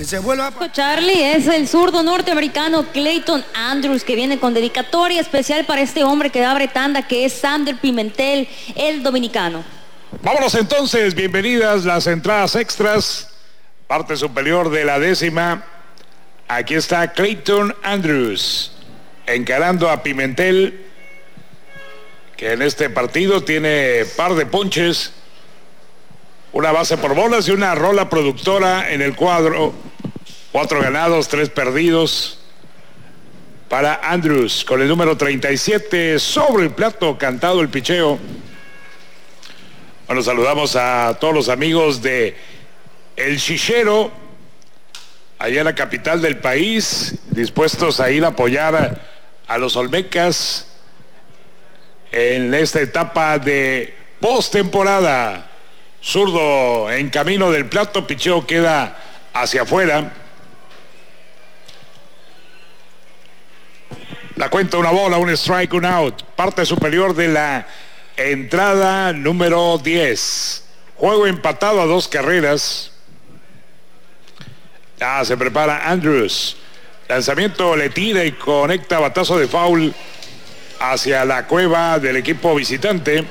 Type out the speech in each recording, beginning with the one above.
se vuelva. Charlie, es el zurdo norteamericano Clayton Andrews, que viene con dedicatoria especial para este hombre que abre tanda, que es Sander Pimentel, el dominicano. Vámonos entonces, bienvenidas las entradas extras, parte superior de la 10ª. Aquí está Clayton Andrews encarando a Pimentel, que en este partido tiene par de ponches, una base por bolas y una rola productora en el cuadro. 4 ganados, 3 perdidos para Andrews, con el número 37 sobre el plato, cantado el picheo. Bueno, saludamos a todos los amigos de El Chichero, allá en la capital del país, dispuestos a ir a apoyar a los Olmecas en esta etapa de postemporada. Zurdo en camino del plato, picheo queda hacia afuera. La cuenta: una bola, un strike, un out. Parte superior de la entrada número 10. Juego empatado a 2 carreras. Ya se prepara Andrews. Lanzamiento, le tira y conecta batazo de foul hacia la cueva del equipo visitante.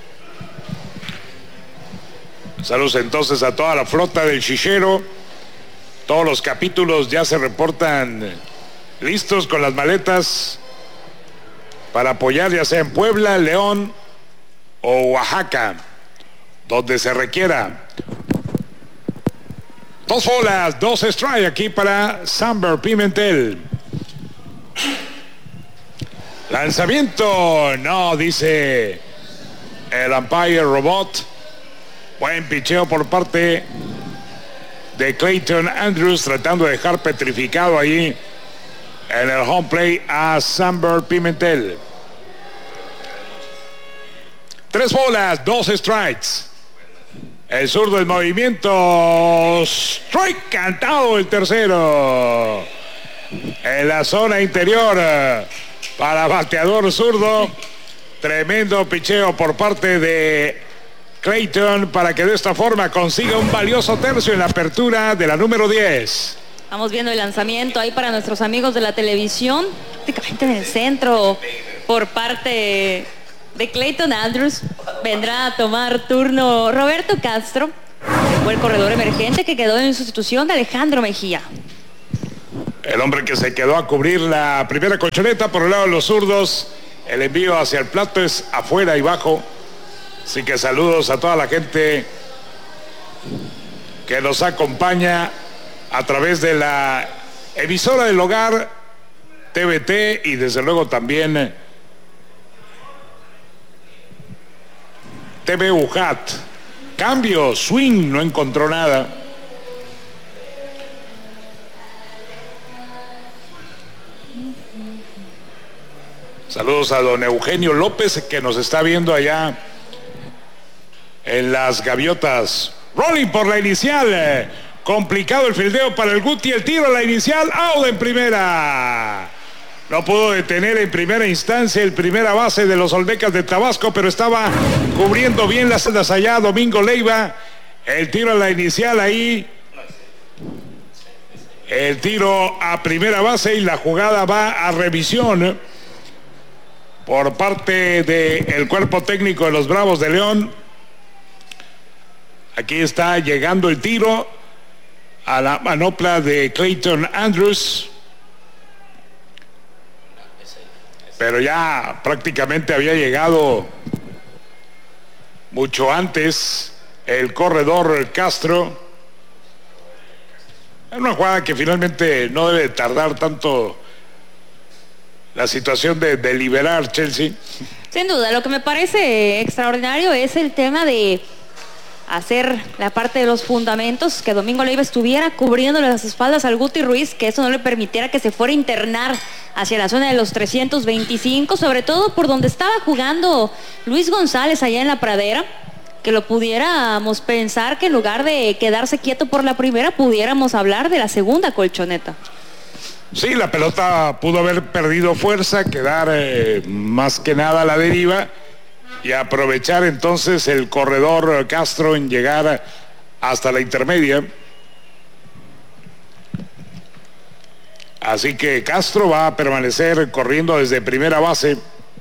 Saludos entonces a toda la flota del Chichero. Todos los capítulos ya se reportan listos con las maletas para apoyar, ya sea en Puebla, León o Oaxaca, donde se requiera. 2 bolas, 2 strike aquí para Sander Pimentel. Lanzamiento, no, dice el umpire robot. Buen picheo por parte de Clayton Andrews, tratando de dejar petrificado ahí en el home plate a Sander Pimentel. 3 bolas, 2 strikes. El zurdo en movimiento. Strike cantado el tercero. En la zona interior para bateador zurdo. Tremendo picheo por parte de Clayton para que de esta forma consiga un valioso tercio en la apertura de la número 10. Estamos viendo el lanzamiento ahí para nuestros amigos de la televisión, prácticamente en el centro por parte de Clayton Andrews. Vendrá a tomar turno Roberto Castro, que fue el corredor emergente que quedó en sustitución de Alejandro Mejía. El hombre que se quedó a cubrir la primera colchoneta por el lado de los zurdos. El envío hacia el plato es afuera y bajo. Así que saludos a toda la gente que nos acompaña a través de la emisora del hogar, TVT, y desde luego también TV UJAT. Cambio, swing, no encontró nada. Saludos a don Eugenio López, que nos está viendo allá en las Gaviotas. Rolling por la inicial. Complicado el fildeo para el Guti. El tiro a la inicial. Out en primera. No pudo detener en primera instancia el primera base de los Olmecas de Tabasco, pero estaba cubriendo bien las celdas allá Domingo Leiva. El tiro a la inicial ahí. El tiro a primera base y la jugada va a revisión por parte del cuerpo técnico de los Bravos de León. Aquí está llegando el tiro a la manopla de Clayton Andrews, pero ya prácticamente había llegado mucho antes el corredor Castro. Es una jugada que finalmente no debe tardar tanto la situación de liberar Chelsea. Sin duda, lo que me parece extraordinario es el tema de hacer la parte de los fundamentos, que Domingo Leiva estuviera cubriendo las espaldas al Guti Ruiz, que eso no le permitiera que se fuera a internar hacia la zona de los 325, sobre todo por donde estaba jugando Luis González allá en la pradera, que lo pudiéramos pensar que en lugar de quedarse quieto por la primera, pudiéramos hablar de la segunda colchoneta. Sí, la pelota pudo haber perdido fuerza, quedar más que nada a la deriva y aprovechar entonces el corredor Castro en llegar hasta la intermedia. Así que Castro va a permanecer corriendo desde primera base.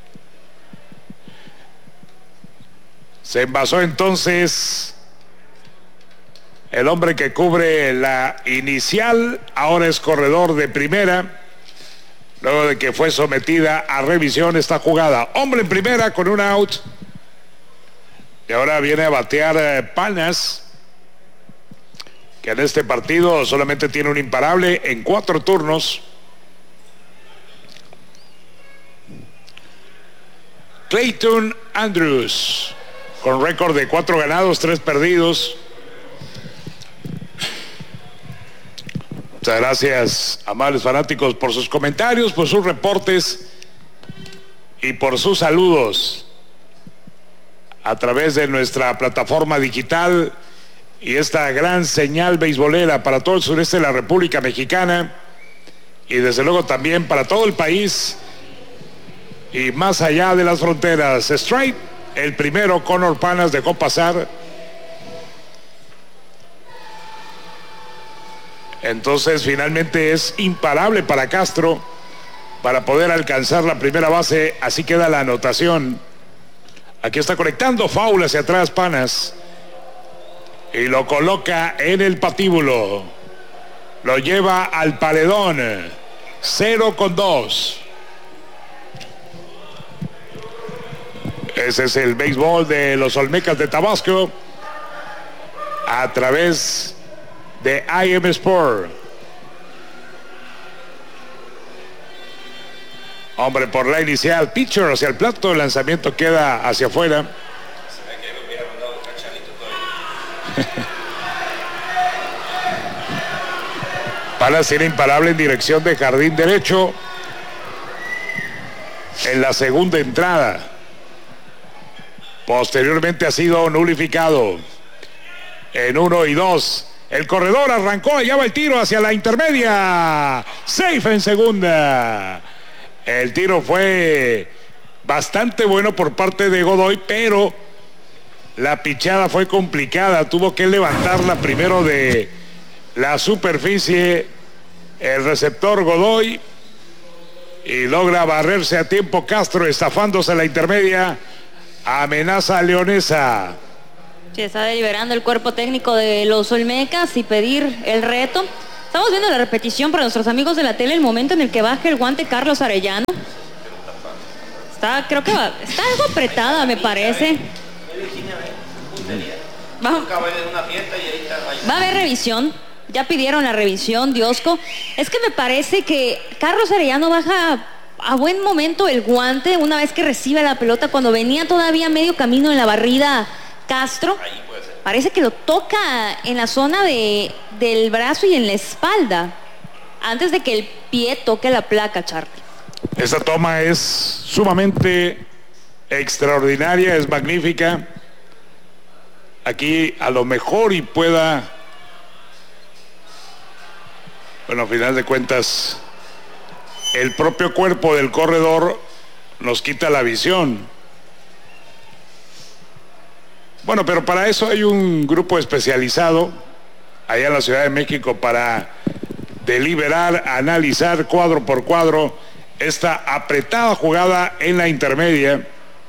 Se envasó entonces el hombre que cubre la inicial, ahora es corredor de primera, luego de que fue sometida a revisión esta jugada. Hombre en primera con un out. Y ahora viene a batear Panas, que en este partido solamente tiene un imparable en 4 turnos. Clayton Andrews, con récord de 4 ganados, 3 perdidos. Muchas gracias, amables fanáticos, por sus comentarios, por sus reportes y por sus saludos a través de nuestra plataforma digital y esta gran señal beisbolera para todo el sureste de la República Mexicana y desde luego también para todo el país y más allá de las fronteras. Strike, el primero, Conor Panas dejó pasar. Entonces finalmente es imparable para Castro para poder alcanzar la primera base. Así queda la anotación. Aquí está conectando foul hacia atrás Panas y lo coloca en el patíbulo, lo lleva al paredón. 0-2. Ese es el béisbol de los Olmecas de Tabasco a través de IM Sport. Hombre por la inicial, pitcher hacia el plato, el lanzamiento queda hacia afuera. Para ser imparable en dirección de jardín derecho en la segunda entrada. Posteriormente ha sido nulificado en 1-2. El corredor arrancó, allá va el tiro hacia la intermedia. Safe en segunda. El tiro fue bastante bueno por parte de Godoy, pero la pichada fue complicada. Tuvo que levantarla primero de la superficie el receptor Godoy y logra barrerse a tiempo Castro, estafándose la intermedia. Amenaza a Leonesa. Sí, está deliberando el cuerpo técnico de los Olmecas y pedir el reto. Estamos viendo la repetición para nuestros amigos de la tele, el momento en el que baja el guante Carlos Arellano. Creo que está algo apretada, me parece. Va a haber revisión. Ya pidieron la revisión, Diosco. Es que me parece que Carlos Arellano baja a buen momento el guante una vez que recibe la pelota, cuando venía todavía medio camino en la barrida Castro. Parece que lo toca en la zona del brazo y en la espalda, antes de que el pie toque la placa, Charlie. Esta toma es sumamente extraordinaria, es magnífica. Aquí a lo mejor y pueda, bueno, a final de cuentas, el propio cuerpo del corredor nos quita la visión. Bueno, pero para eso hay un grupo especializado allá en la Ciudad de México para deliberar, analizar cuadro por cuadro esta apretada jugada en la intermedia.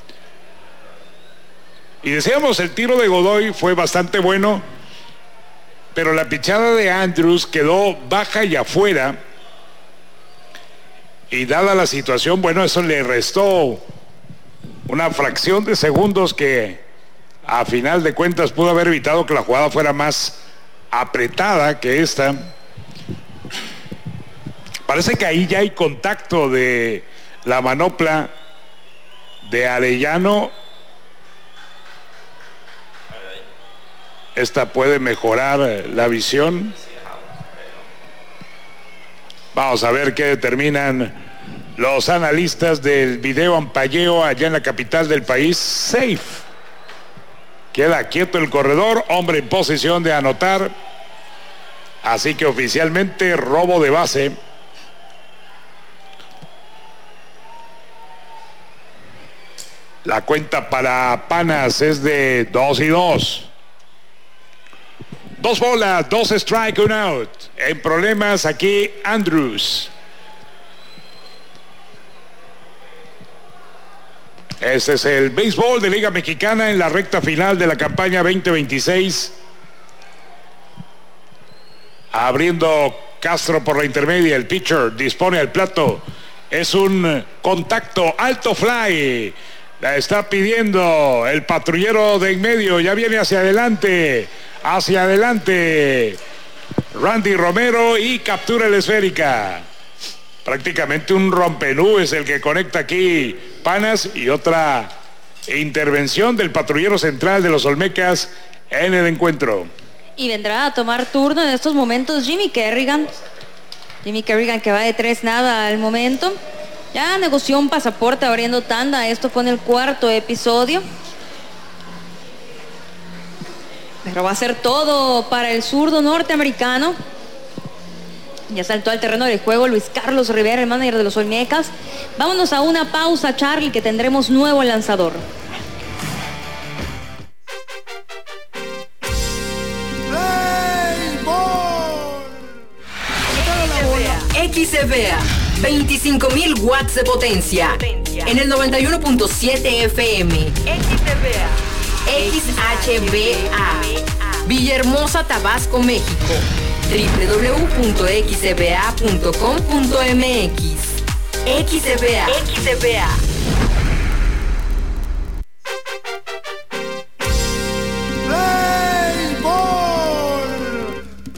Y decíamos, el tiro de Godoy fue bastante bueno, pero la pichada de Andrews quedó baja y afuera. Y dada la situación, bueno, eso le restó una fracción de segundos que a final de cuentas pudo haber evitado que la jugada fuera más apretada que esta. Parece que ahí ya hay contacto de la manopla de Arellano. Esta puede mejorar la visión. Vamos a ver qué determinan los analistas del video ampalleo allá en la capital del país. Safe. Queda quieto el corredor, hombre en posición de anotar. Así que oficialmente robo de base. La cuenta para Panas es de 2-2. 2 bolas, 2 strike, 1 out. En problemas aquí Andrews. Este es el béisbol de Liga Mexicana en la recta final de la campaña 2026. Abriendo Castro por la intermedia, el pitcher dispone al plato. Es un contacto, alto fly. La está pidiendo el patrullero de en medio. Ya viene hacia adelante. Hacia adelante. Randy Romero y captura la esférica. Prácticamente un rompenúbes el que conecta aquí Panas, y otra intervención del patrullero central de los Olmecas en el encuentro. Y vendrá a tomar turno en estos momentos Jimmy Kerrigan. Jimmy Kerrigan, que va de 3-0 al momento. Ya negoció un pasaporte abriendo tanda. Esto fue en el cuarto episodio. Pero va a ser todo para el zurdo norteamericano. Ya saltó al terreno del juego Luis Carlos Rivera, el manager de los Olmecas. Vámonos a una pausa, Charlie, que tendremos nuevo lanzador. XCBA, 25.000 watts de potencia. En el 91.7 FM. XHBA. Villahermosa, Tabasco, México. www.xcba.com.mx. XCBA.